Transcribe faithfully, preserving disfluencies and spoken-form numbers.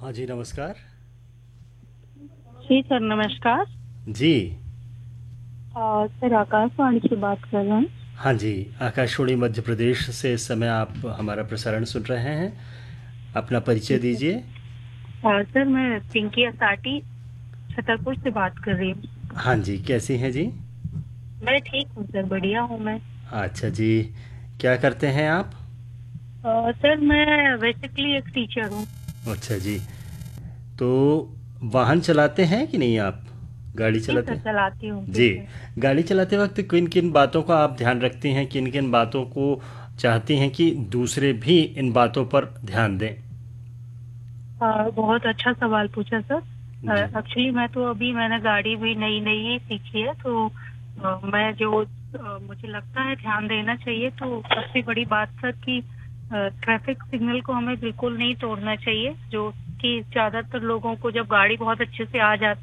हाँ जी, नमस्कार। जी सर, नमस्कार। जी। अ, सर आकाशवाणी से बात कर रहे हैं। हाँ जी, आकाशवाणी मध्य प्रदेश से इस समय आप हमारा प्रसारण सुन रहे हैं। अपना परिचय ठीक है। दीजिए। अ, सर मैं पिंकी असाटी छतरपुर से बात कर रही हूँ। हाँ जी, कैसी हैं जी? मैं ठीक हूँ सर, बढ़िया हूँ मैं। अच्छा जी, क्या करते हैं आप? अ, सर मैं बेसिकली एक टीचर हूँ। अच्छा जी, तो वाहन चलाते हैं कि नहीं आप? गाड़ी जी सर, चलाते हैं? चलाती हूँ जी, टीचर। गाड़ी चलाते वक्त किन किन बातों का आप ध्यान रखती हैं, किन किन बातों को चाहती हैं कि दूसरे भी इन बातों पर ध्यान दें? अ, बहुत अच्छा सवाल पूछा सर। जी। एक्चुअली मैं तो अभी मैंने गाड़ी भी नई नई ही सीखी है, तो अ, मैं जो अ, मुझे लगता है ध्यान देना चाहिए, तो सबसे बड़ी बात सर कि ट्रैफिक सिग्नल को हमें बिल्कुल नहीं तोड़ना चाहिए, जो कि ज़्यादातर लोगों को जब गाड़ी बहुत अच्छे से आ जाती